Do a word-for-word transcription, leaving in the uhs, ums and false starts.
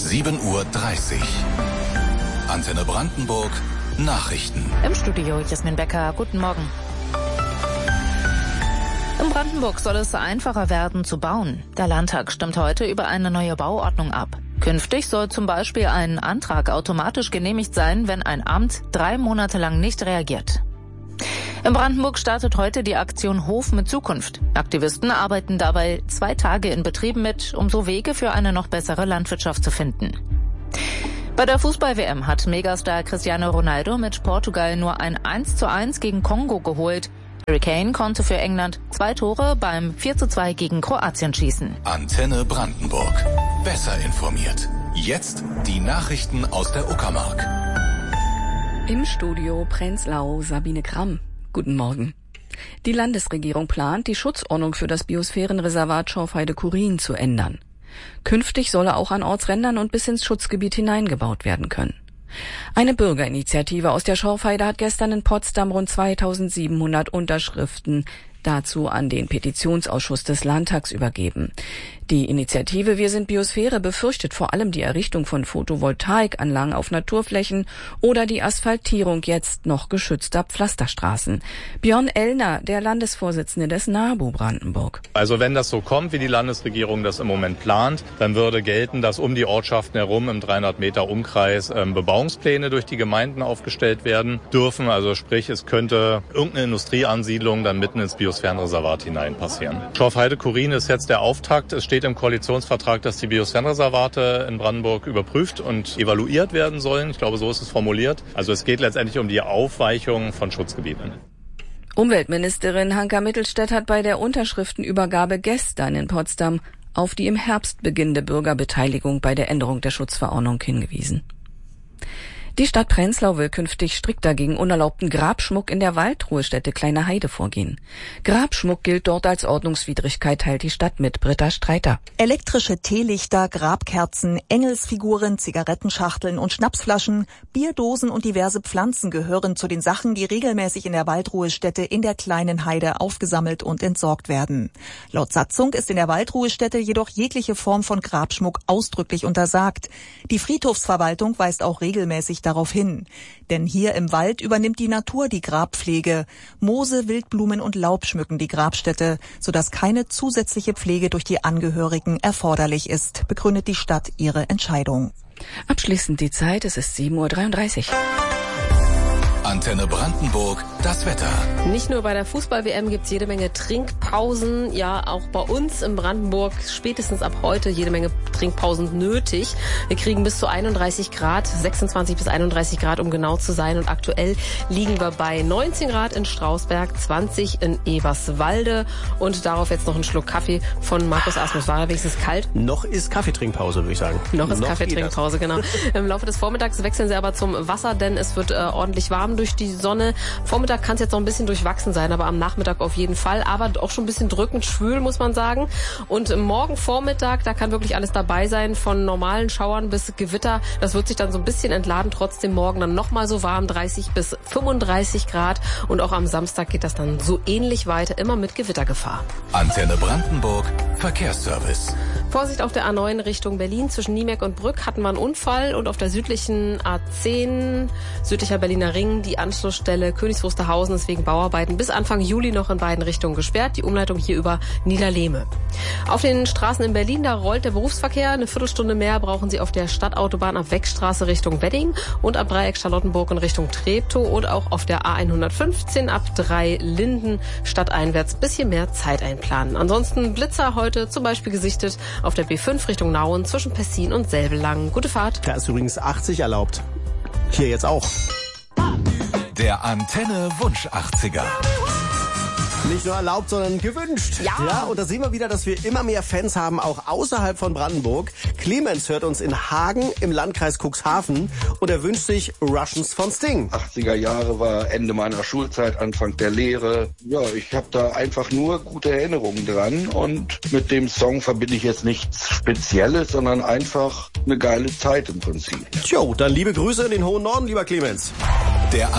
sieben Uhr dreißig. Antenne Brandenburg, Nachrichten. Im Studio Jasmin Becker, guten Morgen. In Brandenburg soll es einfacher werden zu bauen. Der Landtag stimmt heute über eine neue Bauordnung ab. Künftig soll zum Beispiel ein Antrag automatisch genehmigt sein, wenn ein Amt drei Monate lang nicht reagiert. In Brandenburg startet heute die Aktion Hof mit Zukunft. Aktivisten arbeiten dabei zwei Tage in Betrieben mit, um so Wege für eine noch bessere Landwirtschaft zu finden. Bei der Fußball-W M hat Megastar Cristiano Ronaldo mit Portugal nur ein eins zu eins gegen Kongo geholt. Harry Kane konnte für England zwei Tore beim vier zu zwei gegen Kroatien schießen. Antenne Brandenburg. Besser informiert. Jetzt die Nachrichten aus der Uckermark. Im Studio Prenzlau Sabine Kramm. Guten Morgen. Die Landesregierung plant, die Schutzordnung für das Biosphärenreservat Schorfheide-Chorin zu ändern. Künftig solle auch an Ortsrändern und bis ins Schutzgebiet hineingebaut werden können. Eine Bürgerinitiative aus der Schorfheide hat gestern in Potsdam rund zweitausendsiebenhundert Unterschriften dazu an den Petitionsausschuss des Landtags übergeben. Die Initiative Wir sind Biosphäre befürchtet vor allem die Errichtung von Photovoltaikanlagen auf Naturflächen oder die Asphaltierung jetzt noch geschützter Pflasterstraßen. Björn Ellner, der Landesvorsitzende des NABU Brandenburg. Also wenn das so kommt, wie die Landesregierung das im Moment plant, dann würde gelten, dass um die Ortschaften herum im dreihundert Meter Umkreis ähm, Bebauungspläne durch die Gemeinden aufgestellt werden dürfen. Also sprich, es könnte irgendeine Industrieansiedlung dann mitten ins Biosphärenreservat hinein passieren. Schorfheide-Chorin ist jetzt der Auftakt. Es steht im Koalitionsvertrag, dass die Biosphärenreservate in Brandenburg überprüft und evaluiert werden sollen. Ich glaube, so ist es formuliert. Also es geht letztendlich um die Aufweichung von Schutzgebieten. Umweltministerin Hanka Mittelstädt hat bei der Unterschriftenübergabe gestern in Potsdam auf die im Herbst beginnende Bürgerbeteiligung bei der Änderung der Schutzverordnung hingewiesen. Die Stadt Prenzlau will künftig strikter gegen unerlaubten Grabschmuck in der Waldruhestätte Kleine Heide vorgehen. Grabschmuck gilt dort als Ordnungswidrigkeit, teilt die Stadt mit. Britta Streiter. Elektrische Teelichter, Grabkerzen, Engelsfiguren, Zigarettenschachteln und Schnapsflaschen, Bierdosen und diverse Pflanzen gehören zu den Sachen, die regelmäßig in der Waldruhestätte in der Kleinen Heide aufgesammelt und entsorgt werden. Laut Satzung ist in der Waldruhestätte jedoch jegliche Form von Grabschmuck ausdrücklich untersagt. Die Friedhofsverwaltung weist auch regelmäßig darauf hin. Denn hier im Wald übernimmt die Natur die Grabpflege. Moose, Wildblumen und Laub schmücken die Grabstätte, sodass keine zusätzliche Pflege durch die Angehörigen erforderlich ist, begründet die Stadt ihre Entscheidung. Abschließend die Zeit, es ist sieben Uhr dreiunddreißig. Antenne Brandenburg, das Wetter. Nicht nur bei der Fußball-W M gibt's jede Menge Trinkpausen, ja auch bei uns in Brandenburg spätestens ab heute jede Menge Trinkpausen nötig. Wir kriegen bis zu einunddreißig Grad, sechsundzwanzig bis einunddreißig Grad, um genau zu sein. Und aktuell liegen wir bei neunzehn Grad in Strausberg, zwanzig in Eberswalde. Und darauf jetzt noch ein Schluck Kaffee von Markus Asmus. War wenigstens kalt? Noch ist Kaffeetrinkpause, würde ich sagen. Noch ist Kaffeetrinkpause, genau. Im Laufe des Vormittags wechseln sie aber zum Wasser, denn es wird äh, ordentlich warm durch die Sonne. Vormittag kann es jetzt noch ein bisschen durchwachsen sein, aber am Nachmittag auf jeden Fall. Aber auch schon ein bisschen drückend schwül, muss man sagen. Und morgen Vormittag, da kann wirklich alles dabei sein, von normalen Schauern bis Gewitter. Das wird sich dann so ein bisschen entladen. Trotzdem morgen dann nochmal so warm, dreißig bis fünfunddreißig Grad. Und auch am Samstag geht das dann so ähnlich weiter, immer mit Gewittergefahr. Antenne Brandenburg, Verkehrsservice. Vorsicht auf der A neun Richtung Berlin. Zwischen Niemeck und Brück hatten wir einen Unfall. Und auf der südlichen A zehn, südlicher Berliner Ring, die Anschlussstelle Königs Wusterhausen ist wegen Bauarbeiten bis Anfang Juli noch in beiden Richtungen gesperrt. Die Umleitung hier über Niederlehme. Auf den Straßen in Berlin, da rollt der Berufsverkehr. Eine Viertelstunde mehr brauchen Sie auf der Stadtautobahn ab Weckstraße Richtung Wedding und ab Dreieck Charlottenburg in Richtung Treptow und auch auf der A hundertfünfzehn ab drei Linden stadteinwärts bisschen mehr Zeit einplanen. Ansonsten Blitzer heute zum Beispiel gesichtet auf der B fünf Richtung Nauen zwischen Pessin und Säbelang. Gute Fahrt. Da ist übrigens achtzig erlaubt. Hier jetzt auch. Der Antenne Wunsch achtziger. Nicht nur erlaubt, sondern gewünscht. Ja. ja. Und da sehen wir wieder, dass wir immer mehr Fans haben, auch außerhalb von Brandenburg. Clemens hört uns in Hagen im Landkreis Cuxhaven und er wünscht sich Russians von Sting. achtziger Jahre war Ende meiner Schulzeit, Anfang der Lehre. Ja, ich habe da einfach nur gute Erinnerungen dran und mit dem Song verbinde ich jetzt nichts Spezielles, sondern einfach eine geile Zeit im Prinzip. Tjo, dann liebe Grüße in den hohen Norden, lieber Clemens. Der